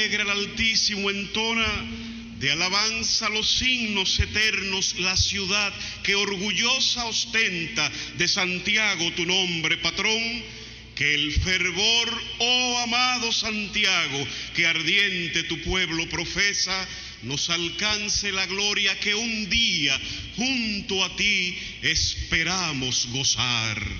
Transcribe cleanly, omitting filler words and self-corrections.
Alegre al Altísimo entona de alabanza los himnos eternos la ciudad que orgullosa ostenta de Santiago tu nombre, patrón. Que el fervor, oh amado Santiago, que ardiente tu pueblo profesa, nos alcance la gloria que un día junto a ti esperamos gozar.